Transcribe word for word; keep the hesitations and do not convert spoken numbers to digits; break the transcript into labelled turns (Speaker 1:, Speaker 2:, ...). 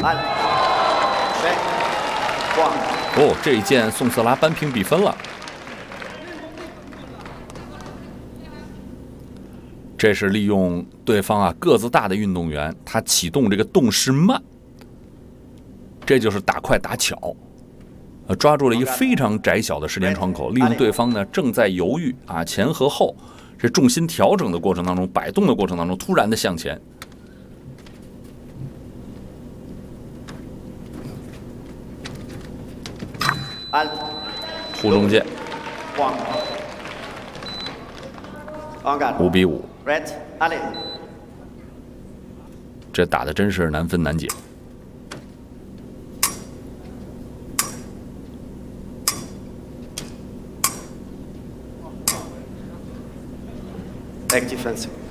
Speaker 1: 哦，这一剑宋瑟拉扳平比分了。这是利用对方啊个子大的运动员，他启动这个动势慢，这就是打快打巧，呃，抓住了一个非常窄小的时间窗口，利用对方呢正在犹豫啊前和后这重心调整的过程当中，摆动的过程当中，突然的向前。弧中剑，五比五。这打的真是难分难解。
Speaker 2: Back defensive.